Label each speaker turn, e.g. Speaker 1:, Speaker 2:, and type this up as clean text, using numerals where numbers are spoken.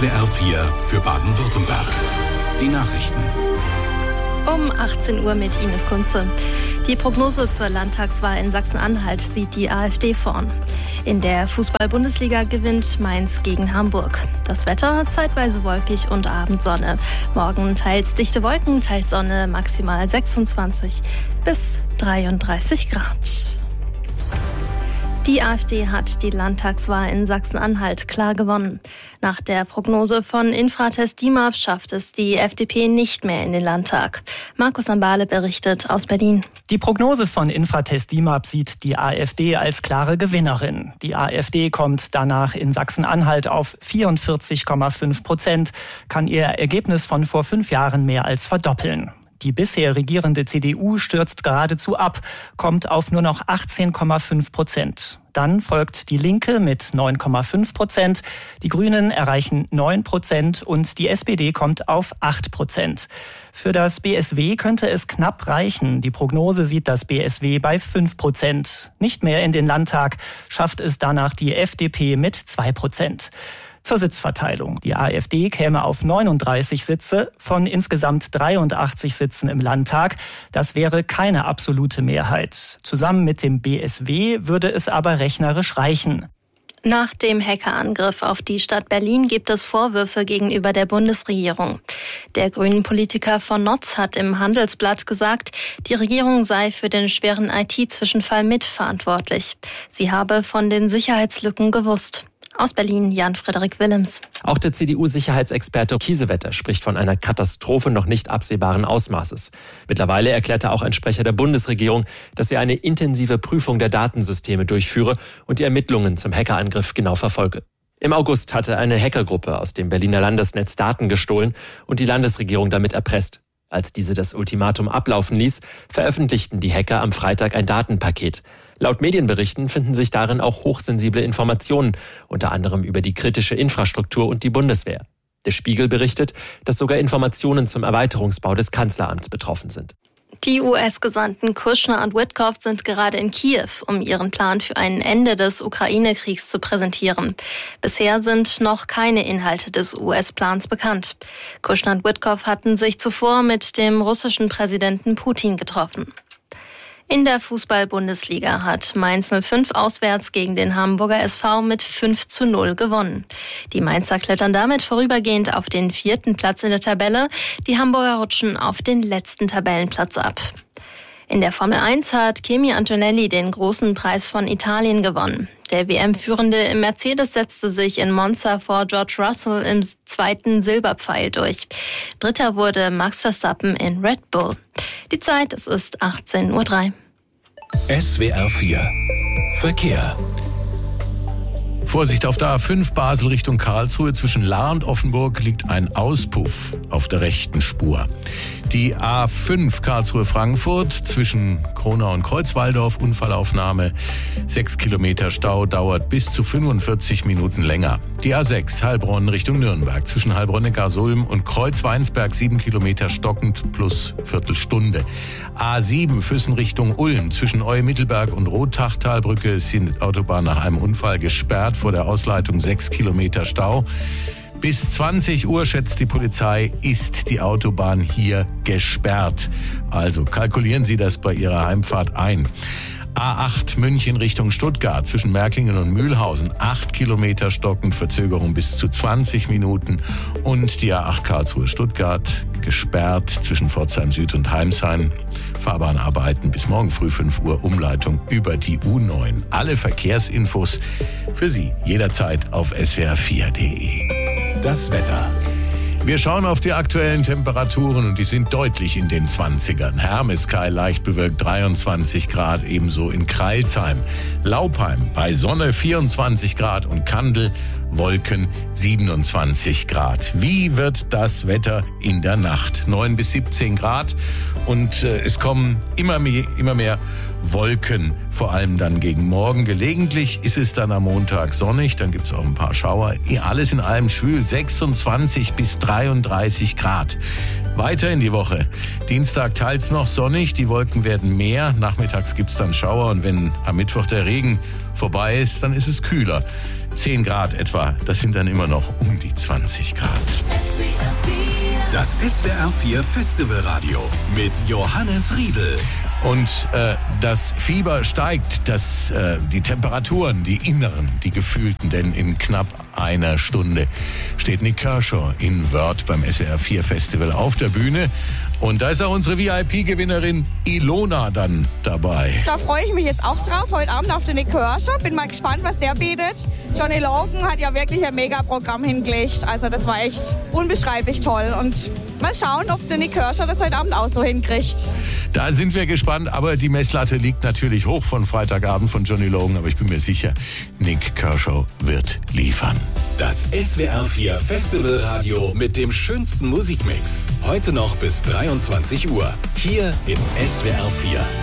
Speaker 1: SWR 4 für Baden-Württemberg. Die Nachrichten.
Speaker 2: Um 18 Uhr mit Ines Kunze. Die Prognose zur Landtagswahl in Sachsen-Anhalt sieht die AfD vorn. In der Fußball-Bundesliga gewinnt Mainz gegen Hamburg. Das Wetter zeitweise wolkig und Abendsonne. Morgen teils dichte Wolken, teils Sonne, maximal 26 bis 33 Grad. Die AfD hat die Landtagswahl in Sachsen-Anhalt klar gewonnen. Nach der Prognose von Infratest DIMAP schafft es die FDP nicht mehr in den Landtag. Markus Ambale berichtet aus Berlin.
Speaker 3: Die Prognose von Infratest DIMAP sieht die AfD als klare Gewinnerin. Die AfD kommt danach in Sachsen-Anhalt auf 44,5%, kann ihr Ergebnis von vor 5 Jahren mehr als verdoppeln. Die bisher regierende CDU stürzt geradezu ab, kommt auf nur noch 18,5%. Dann folgt die Linke mit 9,5%, die Grünen erreichen 9% und die SPD kommt auf 8%. Für das BSW könnte es knapp reichen. Die Prognose sieht das BSW bei 5%. Nicht mehr in den Landtag schafft es danach die FDP mit 2%. Zur Sitzverteilung. Die AfD käme auf 39 Sitze von insgesamt 83 Sitzen im Landtag. Das wäre keine absolute Mehrheit. Zusammen mit dem BSW würde es aber rechnerisch reichen.
Speaker 2: Nach dem Hackerangriff auf die Stadt Berlin gibt es Vorwürfe gegenüber der Bundesregierung. Der Grünen-Politiker von Notz hat im Handelsblatt gesagt, die Regierung sei für den schweren IT-Zwischenfall mitverantwortlich. Sie habe von den Sicherheitslücken gewusst. Aus Berlin, Jan-Frederik Willems.
Speaker 4: Auch der CDU-Sicherheitsexperte Kiesewetter spricht von einer Katastrophe noch nicht absehbaren Ausmaßes. Mittlerweile erklärte auch ein Sprecher der Bundesregierung, dass er eine intensive Prüfung der Datensysteme durchführe und die Ermittlungen zum Hackerangriff genau verfolge. Im August hatte eine Hackergruppe aus dem Berliner Landesnetz Daten gestohlen und die Landesregierung damit erpresst. Als diese das Ultimatum ablaufen ließ, veröffentlichten die Hacker am Freitag ein Datenpaket. Laut Medienberichten finden sich darin auch hochsensible Informationen, unter anderem über die kritische Infrastruktur und die Bundeswehr. Der Spiegel berichtet, dass sogar Informationen zum Erweiterungsbau des Kanzleramts betroffen sind.
Speaker 2: Die US-Gesandten Kushner und Witkoff sind gerade in Kiew, um ihren Plan für ein Ende des Ukraine-Kriegs zu präsentieren. Bisher sind noch keine Inhalte des US-Plans bekannt. Kushner und Witkoff hatten sich zuvor mit dem russischen Präsidenten Putin getroffen. In der Fußball-Bundesliga hat Mainz 05 auswärts gegen den Hamburger SV mit 5:0 gewonnen. Die Mainzer klettern damit vorübergehend auf den 4. Platz in der Tabelle. Die Hamburger rutschen auf den letzten Tabellenplatz ab. In der Formel 1 hat Kimi Antonelli den großen Preis von Italien gewonnen. Der WM-Führende im Mercedes setzte sich in Monza vor George Russell im 2. Silberpfeil durch. Dritter wurde Max Verstappen in Red Bull. Die Zeit, es ist 18:03 Uhr.
Speaker 1: SWR 4 Verkehr.
Speaker 5: Vorsicht auf der A5 Basel Richtung Karlsruhe. Zwischen Lahr und Offenburg liegt ein Auspuff auf der rechten Spur. Die A5 Karlsruhe-Frankfurt zwischen Kronau und Kreuzwaldorf, Unfallaufnahme. 6 Kilometer Stau, dauert bis zu 45 Minuten länger. Die A6 Heilbronn Richtung Nürnberg zwischen Heilbronn-Neckarsulm und Kreuzweinsberg 7 Kilometer stockend plus Viertelstunde. A7 Füssen Richtung Ulm zwischen Oe-Mittelberg und Rottachtalbrücke sind Autobahn nach einem Unfall gesperrt. Vor der Ausleitung 6 Kilometer Stau. Bis 20 Uhr, schätzt die Polizei, ist die Autobahn hier gesperrt. Also kalkulieren Sie das bei Ihrer Heimfahrt ein. A8 München Richtung Stuttgart zwischen Märklingen und Mühlhausen 8 Kilometer stockend, Verzögerung bis zu 20 Minuten. Und die A8 Karlsruhe Stuttgart gesperrt zwischen Pforzheim Süd und Heimsheim. Fahrbahnarbeiten bis morgen früh 5 Uhr, Umleitung über die U9. Alle Verkehrsinfos für Sie jederzeit auf swr4.de.
Speaker 1: Das Wetter.
Speaker 5: Wir schauen auf die aktuellen Temperaturen und die sind deutlich in den 20ern. Hermeskeil leicht bewölkt 23 Grad, ebenso in Crailsheim. Laupheim bei Sonne 24 Grad und Kandel Wolken 27 Grad. Wie wird das Wetter in der Nacht? 9 bis 17 Grad und es kommen immer mehr Wolken, vor allem dann gegen Morgen. Gelegentlich ist es dann am Montag sonnig, dann gibt es auch ein paar Schauer. Alles in allem schwül, 26 bis 33 Grad. Weiter in die Woche. Dienstag teils noch sonnig, die Wolken werden mehr. Nachmittags gibt es dann Schauer und wenn am Mittwoch der Regen vorbei ist, dann ist es kühler. 10 Grad etwa. Das sind dann immer noch um die 20 Grad.
Speaker 1: Das SWR4 Festivalradio mit Johannes Riedl.
Speaker 5: Und das Fieber steigt, die Temperaturen, die inneren, die gefühlten, denn in knapp einer Stunde steht Nik Kershaw in Wörth beim SWR4 Festival auf der Bühne. Und da ist auch unsere VIP-Gewinnerin Ilona dann dabei.
Speaker 6: Da freue ich mich jetzt auch drauf, heute Abend auf den Nik Kershaw. Bin mal gespannt, was der bietet. Johnny Logan hat ja wirklich ein Mega-Programm hingelegt. Also das war echt unbeschreiblich toll. Und mal schauen, ob der Nik Kershaw das heute Abend auch so hinkriegt.
Speaker 5: Da sind wir gespannt, aber die Messlatte liegt natürlich hoch von Freitagabend von Johnny Logan. Aber ich bin mir sicher, Nik Kershaw wird liefern.
Speaker 1: Das SWR4 Festivalradio mit dem schönsten Musikmix. Heute noch bis 23 Uhr. Hier im SWR4.